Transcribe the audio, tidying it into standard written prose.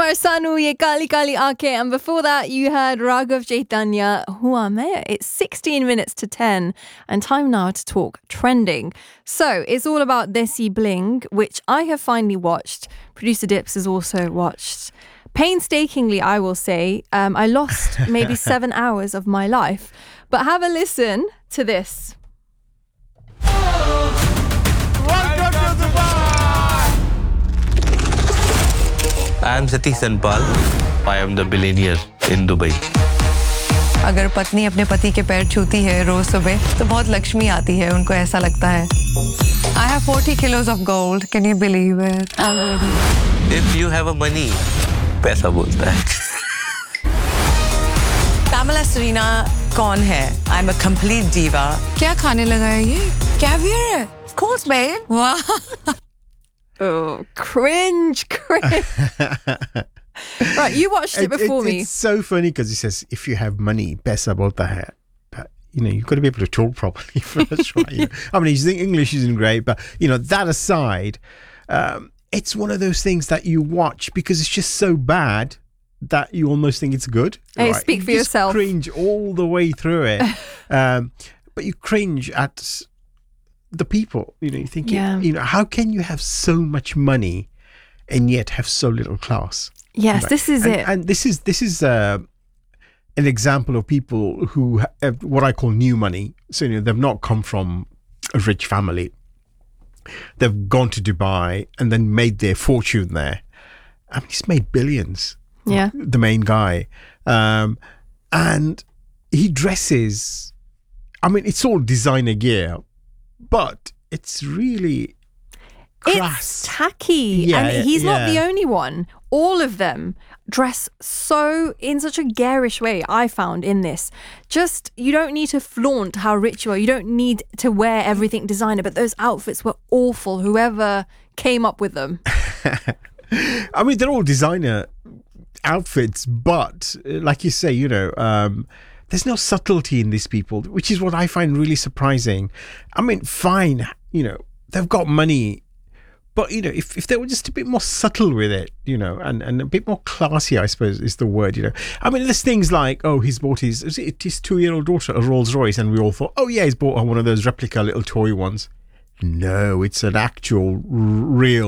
Kumar Sanu, Ye Kali Kali Aankhein. And before that, you heard Raghav Chaitanya, Hua Main. It's 16 minutes to 10 and time now to talk trending. So it's all about Desi Bling, which I have finally watched. Producer Dips has also watched. Painstakingly, I will say. I lost maybe 7 hours of my life. But have a listen to this. I am Satish Sanpal. I am the billionaire in Dubai. अगर पत्नी अपने पति के पैर छूती है रोज सुबह तो बहुत लक्ष्मी आती है उनको ऐसा लगता है I have 40 kilos of gold. Can you believe it? If you have a money, पैसा बोलता है. Pamela Serena कौन है? I'm a complete diva. क्या खाने लगा है ये? Caviar है? Of course, babe. Wow. Oh, cringe. Right, you watched it before me. It's so funny because he says, if you have money, paisa bolta hai. But, you've got to be able to talk properly first, right? I mean, his English isn't great, but, that aside, it's one of those things that you watch because it's just so bad that you almost think it's good. Hey, right? speak for yourself. You cringe all the way through it. But you cringe at the people, you think, how can you have so much money and yet have so little class? Yes, right? This is it. And this is an example of people who have what I call new money. So, they've not come from a rich family. They've gone to Dubai and then made their fortune there. I mean, he's made billions. Yeah. The main guy. And he dresses, I mean, it's all designer gear, but it's really crass. It's tacky. And he's not the only one. All of them dress in such a garish way, I found in this. Just, you don't need to flaunt how rich you are. You don't need to wear everything designer, but those outfits were awful, whoever came up with them. I mean, they're all designer outfits, but like you say, there's no subtlety in these people, which is what I find really surprising. I mean, fine, they've got money, but, if they were just a bit more subtle with it, and a bit more classy, I suppose is the word, I mean, there's things like, he's bought his 2-year-old daughter a Rolls Royce, and we all thought, he's bought one of those replica little toy ones. No, it's an actual, real